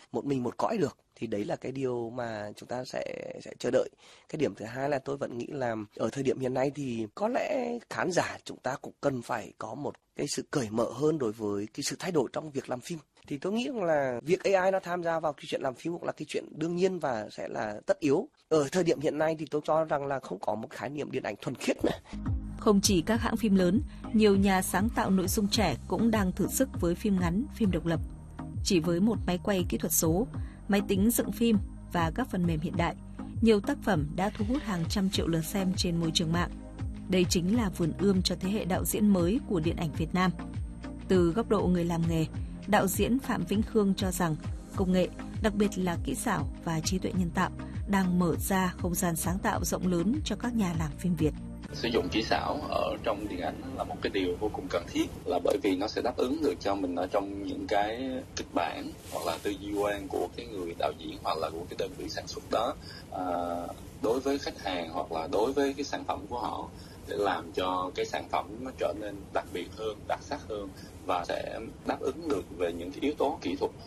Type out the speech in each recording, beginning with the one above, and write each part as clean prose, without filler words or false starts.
một mình một cõi được. Thì đấy là cái điều mà chúng ta sẽ chờ đợi. Cái điểm thứ hai là tôi vẫn nghĩ là ở thời điểm hiện nay thì có lẽ khán giả chúng ta cũng cần phải có một cái sự cởi mở hơn đối với cái sự thay đổi trong việc làm phim. Thì tôi nghĩ là việc AI nó tham gia vào cái chuyện làm phim cũng là cái chuyện đương nhiên và sẽ là tất yếu. Ở thời điểm hiện nay thì tôi cho rằng là không có một khái niệm điện ảnh thuần khiết nữa. Không chỉ các hãng phim lớn, nhiều nhà sáng tạo nội dung trẻ cũng đang thử sức với phim ngắn, phim độc lập. Chỉ với một máy quay kỹ thuật số, máy tính dựng phim và các phần mềm hiện đại, nhiều tác phẩm đã thu hút hàng trăm triệu lượt xem trên môi trường mạng. Đây chính là vườn ươm cho thế hệ đạo diễn mới của điện ảnh Việt Nam. Từ góc độ người làm nghề, đạo diễn Phạm Vĩnh Khương cho rằng công nghệ, đặc biệt là kỹ xảo và trí tuệ nhân tạo, đang mở ra không gian sáng tạo rộng lớn cho các nhà làm phim Việt. Sử dụng kỹ xảo ở trong điện ảnh là một cái điều vô cùng cần thiết, là bởi vì nó sẽ đáp ứng được cho mình ở trong những cái kịch bản hoặc là tư duy quan của cái người đạo diễn hoặc là của cái đơn vị sản xuất đó, đối với khách hàng hoặc là đối với cái sản phẩm của họ, để làm cho cái sản phẩm nó trở nên đặc biệt hơn, đặc sắc hơn và sẽ đáp ứng được về những cái yếu tố kỹ thuật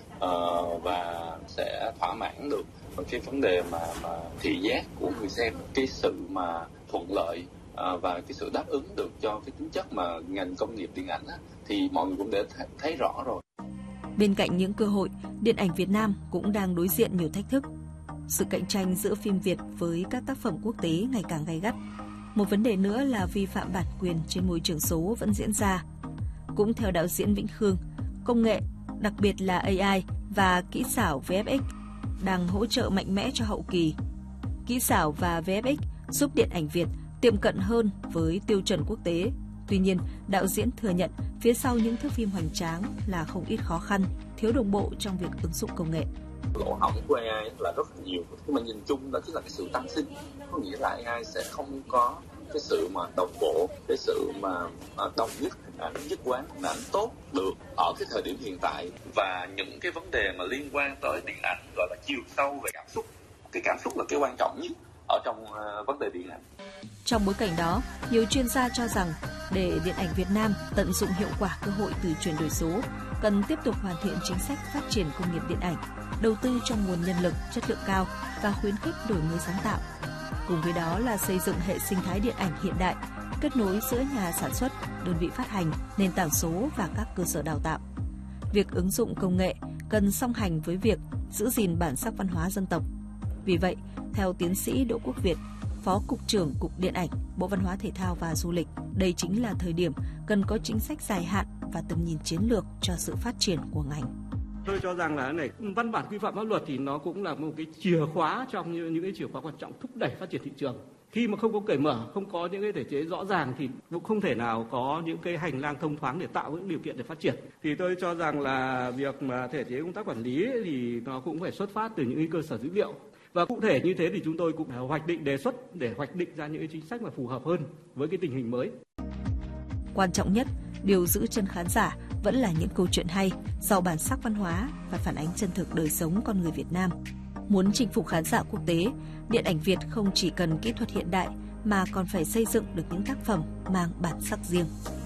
và sẽ thỏa mãn được cái vấn đề mà thị giác của người xem, cái sự mà thuận lợi và cái sự đáp ứng được cho cái tính chất mà ngành công nghiệp điện ảnh thì mọi người cũng đã thấy rõ rồi. Bên cạnh những cơ hội, điện ảnh Việt Nam cũng đang đối diện nhiều thách thức. Sự cạnh tranh giữa phim Việt với các tác phẩm quốc tế ngày càng gay gắt. Một vấn đề nữa là vi phạm bản quyền trên môi trường số vẫn diễn ra. Cũng theo đạo diễn Vĩnh Khương, công nghệ, đặc biệt là AI và kỹ xảo VFX đang hỗ trợ mạnh mẽ cho hậu kỳ. Kỹ xảo và VFX giúp điện ảnh Việt tiệm cận hơn với tiêu chuẩn quốc tế. Tuy nhiên, đạo diễn thừa nhận phía sau những thước phim hoành tráng là không ít khó khăn, thiếu đồng bộ trong việc ứng dụng công nghệ. Lỗ hổng của AI là rất là nhiều, nhưng mà nhìn chung đó chính là cái sự tăng sinh. Có nghĩa là AI sẽ không có cái sự mà đồng bộ, cái sự mà đồng nhất hình ảnh, nhất quán hình ảnh tốt được ở cái thời điểm hiện tại, và những cái vấn đề mà liên quan tới điện ảnh gọi là chiều sâu về cảm xúc. Cái cảm xúc là cái quan trọng nhất ở trong vấn đề điện ảnh. Trong bối cảnh đó, nhiều chuyên gia cho rằng để điện ảnh Việt Nam tận dụng hiệu quả cơ hội từ chuyển đổi số, cần tiếp tục hoàn thiện chính sách phát triển công nghiệp điện ảnh, đầu tư cho nguồn nhân lực chất lượng cao và khuyến khích đổi mới sáng tạo. Cùng với đó là xây dựng hệ sinh thái điện ảnh hiện đại, kết nối giữa nhà sản xuất, đơn vị phát hành, nền tảng số và các cơ sở đào tạo. Việc ứng dụng công nghệ cần song hành với việc giữ gìn bản sắc văn hóa dân tộc. Vì vậy, theo tiến sĩ Đỗ Quốc Việt, Phó Cục trưởng Cục Điện ảnh, Bộ Văn hóa Thể thao và Du lịch, đây chính là thời điểm cần có chính sách dài hạn và tầm nhìn chiến lược cho sự phát triển của ngành. Tôi cho rằng là này, văn bản quy phạm pháp luật thì nó cũng là một cái chìa khóa trong những cái chìa khóa quan trọng thúc đẩy phát triển thị trường. Khi mà không có cởi mở, không có những cái thể chế rõ ràng thì cũng không thể nào có những cái hành lang thông thoáng để tạo những điều kiện để phát triển. Thì tôi cho rằng là việc mà thể chế công tác quản lý thì nó cũng phải xuất phát từ những cái cơ sở dữ liệu. Và cụ thể như thế thì chúng tôi cũng hoạch định đề xuất để hoạch định ra những cái chính sách mà phù hợp hơn với cái tình hình mới. Quan trọng nhất, điều giữ chân khán giả vẫn là những câu chuyện hay, giàu bản sắc văn hóa và phản ánh chân thực đời sống con người Việt Nam. Muốn chinh phục khán giả quốc tế, điện ảnh Việt không chỉ cần kỹ thuật hiện đại mà còn phải xây dựng được những tác phẩm mang bản sắc riêng.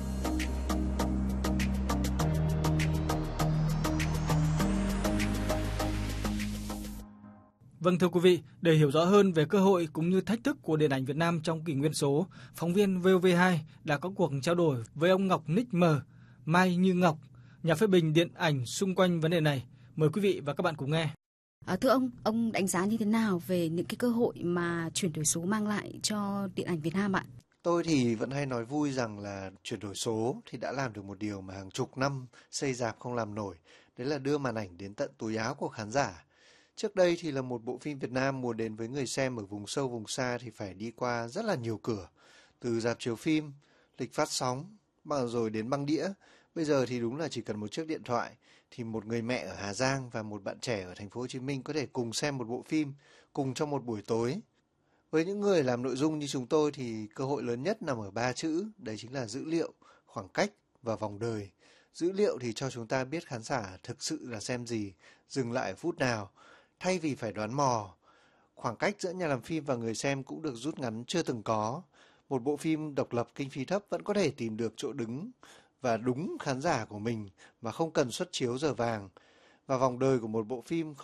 Vâng, thưa quý vị, để hiểu rõ hơn về cơ hội cũng như thách thức của điện ảnh Việt Nam trong kỷ nguyên số, phóng viên VOV2 đã có cuộc trao đổi với ông Ngọc Nick M, Mai Như Ngọc, nhà phê bình điện ảnh xung quanh vấn đề này. Mời quý vị và các bạn cùng nghe. Thưa ông đánh giá như thế nào về những cái cơ hội mà chuyển đổi số mang lại cho điện ảnh Việt Nam ạ? Tôi thì vẫn hay nói vui rằng là chuyển đổi số thì đã làm được một điều mà hàng chục năm xây rạp không làm nổi, đấy là đưa màn ảnh đến tận túi áo của khán giả. Trước đây thì là một bộ phim Việt Nam muốn đến với người xem ở vùng sâu vùng xa thì phải đi qua rất là nhiều cửa, từ rạp chiếu phim, lịch phát sóng, rồi đến băng đĩa. Bây giờ thì đúng là chỉ cần một chiếc điện thoại thì một người mẹ ở Hà Giang và một bạn trẻ ở thành phố Hồ Chí Minh có thể cùng xem một bộ phim cùng trong một buổi tối. Với những người làm nội dung như chúng tôi thì cơ hội lớn nhất nằm ở 3 chữ, đấy chính là dữ liệu, khoảng cách và vòng đời. Dữ liệu thì cho chúng ta biết khán giả thực sự là xem gì, dừng lại ở phút nào, thay vì phải đoán mò. Khoảng cách giữa nhà làm phim và người xem cũng được rút ngắn chưa từng có. Một bộ phim độc lập kinh phí thấp vẫn có thể tìm được chỗ đứng và đúng khán giả của mình mà không cần xuất chiếu giờ vàng. Và vòng đời của một bộ phim